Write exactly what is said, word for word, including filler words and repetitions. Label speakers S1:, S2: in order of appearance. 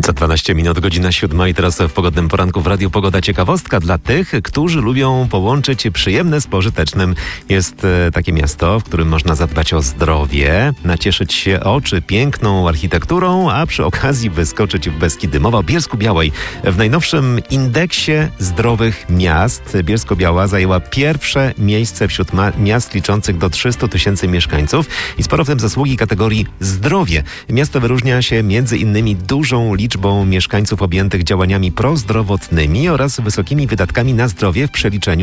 S1: Za dwanaście minut, godzina siódma i teraz w pogodnym poranku w Radiu Pogoda ciekawostka dla tych, którzy lubią połączyć przyjemne z pożytecznym. Jest e, takie miasto, w którym można zadbać o zdrowie, nacieszyć się oczy piękną architekturą, a przy okazji wyskoczyć w Beskidy. Mowa o Bielsku-Białej. W najnowszym indeksie zdrowych miast Bielsko-Biała zajęła pierwsze miejsce wśród ma- miast liczących do trzystu tysięcy mieszkańców i sporo w tym zasługi kategorii zdrowie. Miasto wyróżnia się między innymi dużą liczbą mieszkańców objętych działaniami prozdrowotnymi oraz wysokimi wydatkami na zdrowie w przeliczeniu